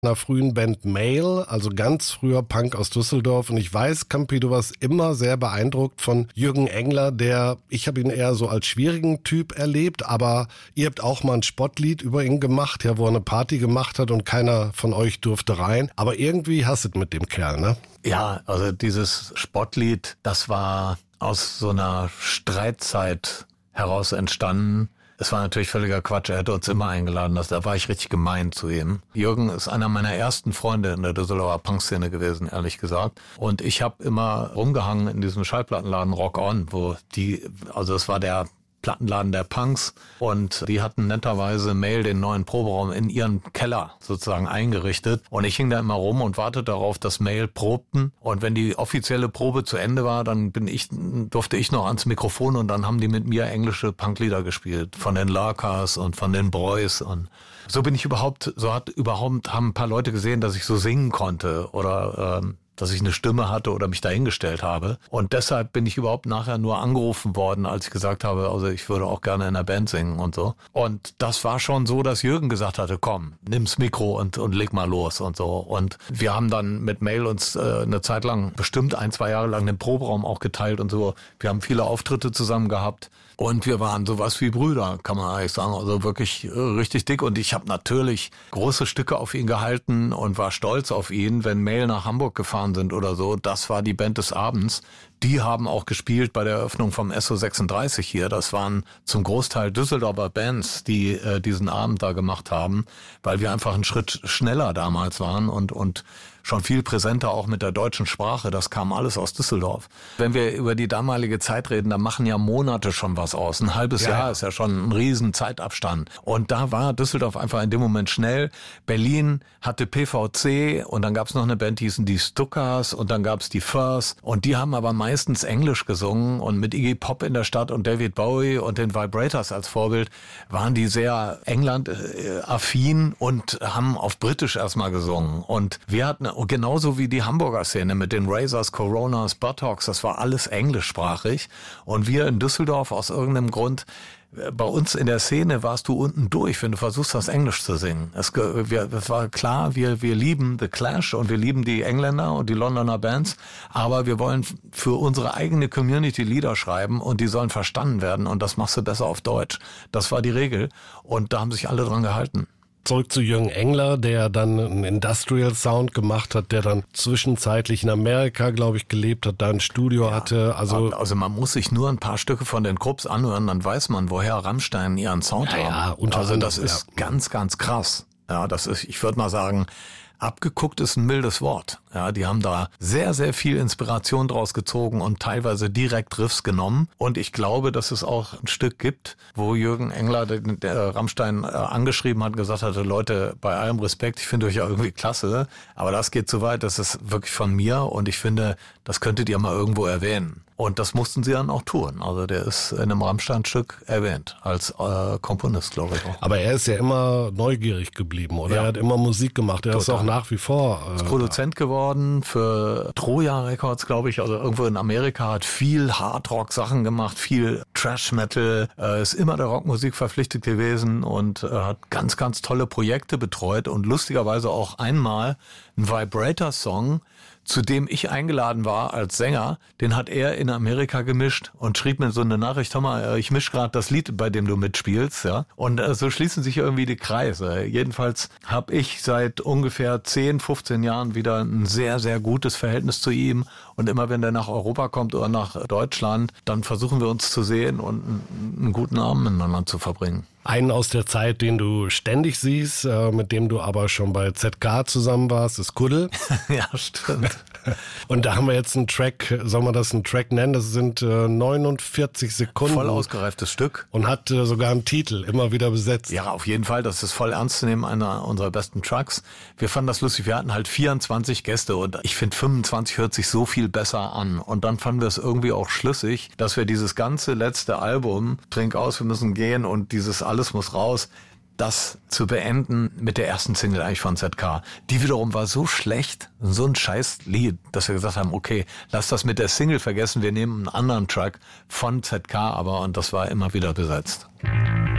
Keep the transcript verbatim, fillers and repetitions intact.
einer frühen Band Mail, also ganz früher Punk aus Düsseldorf. Und ich weiß, Campi, du warst immer sehr beeindruckt von Jürgen Engler, der, ich habe ihn eher so als schwierigen Typ erlebt, aber ihr habt auch mal ein Spottlied über ihn gemacht, ja, wo er eine Party gemacht hat und keiner von euch durfte rein. Aber irgendwie hasset mit dem Kerl, ne? Ja, also dieses Spottlied, das war aus so einer Streitzeit heraus entstanden. Es war natürlich völliger Quatsch, er hätte uns immer eingeladen, da war ich richtig gemein zu ihm. Jürgen ist einer meiner ersten Freunde in der Düsseldorfer Punkszene gewesen, ehrlich gesagt. Und ich habe immer rumgehangen in diesem Schallplattenladen Rock On, wo die, also es war der Plattenladen der Punks und die hatten netterweise Mail den neuen Proberaum in ihren Keller sozusagen eingerichtet und ich hing da immer rum und wartete darauf, dass Mail probten und wenn die offizielle Probe zu Ende war, dann bin ich, durfte ich noch ans Mikrofon und dann haben die mit mir englische Punklieder gespielt, von den Larkas und von den Boys und so bin ich überhaupt, so hat überhaupt, haben ein paar Leute gesehen, dass ich so singen konnte oder ähm, dass ich eine Stimme hatte oder mich dahingestellt habe. Und deshalb bin ich überhaupt nachher nur angerufen worden, als ich gesagt habe, also ich würde auch gerne in einer Band singen und so. Und das war schon so, dass Jürgen gesagt hatte, komm, nimm's Mikro und, und leg mal los und so. Und wir haben dann mit Mail uns äh, eine Zeit lang, bestimmt ein, zwei Jahre lang den Proberaum auch geteilt und so. Wir haben viele Auftritte zusammen gehabt. Und wir waren sowas wie Brüder, kann man eigentlich sagen. Also wirklich äh, richtig dick. Und ich habe natürlich große Stücke auf ihn gehalten und war stolz auf ihn, wenn Mail nach Hamburg gefahren sind oder so. Das war die Band des Abends. Die haben auch gespielt bei der Eröffnung vom S O sechsunddreißig hier. Das waren zum Großteil Düsseldorfer Bands, die äh, diesen Abend da gemacht haben, weil wir einfach einen Schritt schneller damals waren und und schon viel präsenter auch mit der deutschen Sprache. Das kam alles aus Düsseldorf. Wenn wir über die damalige Zeit reden, da machen ja Monate schon was aus. Ein halbes ja. Jahr ist ja schon ein riesen Zeitabstand. Und da war Düsseldorf einfach in dem Moment schnell. Berlin hatte P V C und dann gab es noch eine Band, die hießen die Stukas und dann gab es die Furs und die haben aber meistens Englisch gesungen und mit Iggy Pop in der Stadt und David Bowie und den Vibrators als Vorbild waren die sehr England-affin und haben auf Britisch erstmal gesungen. Und wir hatten genauso wie die Hamburger Szene mit den Razors, Coronas, Buttocks, das war alles englischsprachig. Und wir in Düsseldorf aus irgendeinem Grund, bei uns in der Szene warst du unten durch, wenn du versuchst, das Englisch zu singen. Es, wir, es war klar, wir, wir lieben The Clash und wir lieben die Engländer und die Londoner Bands, aber wir wollen für unsere eigene Community Lieder schreiben und die sollen verstanden werden und das machst du besser auf Deutsch. Das war die Regel und da haben sich alle dran gehalten. Zurück zu Jürgen Engler, der dann einen Industrial Sound gemacht hat, der dann zwischenzeitlich in Amerika, glaube ich, gelebt hat, da ein Studio ja, hatte. Also also man muss sich nur ein paar Stücke von den Krupps anhören, dann weiß man, woher Rammstein ihren Sound ja, haben. Ja, unter also das anderem, ist ja. ganz, ganz krass. Ja, das ist, ich würde mal sagen, abgeguckt ist ein mildes Wort. Ja, die haben da sehr, sehr viel Inspiration draus gezogen und teilweise direkt Riffs genommen. Und ich glaube, dass es auch ein Stück gibt, wo Jürgen Engler, der, der Rammstein, äh, angeschrieben hat und gesagt hatte, Leute, bei allem Respekt, ich finde euch ja irgendwie klasse, aber das geht zu weit, das ist wirklich von mir und ich finde, das könntet ihr mal irgendwo erwähnen. Und das mussten sie dann auch tun. Also der ist in einem Rammstein-Stück erwähnt, als äh, Komponist, glaube ich auch. Aber er ist ja immer neugierig geblieben, oder? Ja. Er hat immer Musik gemacht. Er Total. Ist auch nach wie vor... Äh, ist Produzent geworden für Troja Records, glaube ich. Also irgendwo in Amerika, hat viel Hardrock-Sachen gemacht, viel Trash-Metal. Äh, ist immer der Rockmusik verpflichtet gewesen und äh, hat ganz, ganz tolle Projekte betreut. Und lustigerweise auch einmal ein Vibrator-Song, zu dem ich eingeladen war als Sänger, den hat er in Amerika gemischt und schrieb mir so eine Nachricht, hör mal, ich misch gerade das Lied, bei dem du mitspielst, ja. Und äh, so schließen sich irgendwie die Kreise. Jedenfalls habe ich seit ungefähr zehn, fünfzehn Jahren wieder ein sehr, sehr gutes Verhältnis zu ihm. Und immer wenn der nach Europa kommt oder nach Deutschland, dann versuchen wir uns zu sehen und einen, einen guten Abend miteinander zu verbringen. Einen aus der Zeit, den du ständig siehst, äh, mit dem du aber schon bei Z K zusammen warst, ist Kuddel. Ja, stimmt. Und da haben wir jetzt einen Track, soll man das einen Track nennen? Das sind äh, neunundvierzig Sekunden. Voll ausgereiftes Stück. Und hat äh, sogar einen Titel, immer wieder besetzt. Ja, auf jeden Fall. Das ist voll ernst zu nehmen, einer unserer besten Tracks. Wir fanden das lustig. Wir hatten halt vierundzwanzig Gäste und ich finde fünfundzwanzig hört sich so viel besser an. Und dann fanden wir es irgendwie auch schlüssig, dass wir dieses ganze letzte Album, Trink aus, wir müssen gehen und dieses Alles muss raus, das zu beenden mit der ersten Single eigentlich von Z K. Die wiederum war so schlecht, so ein scheiß Lied, dass wir gesagt haben, okay, lass das mit der Single vergessen, wir nehmen einen anderen Track von Z K aber und das war immer wieder besetzt.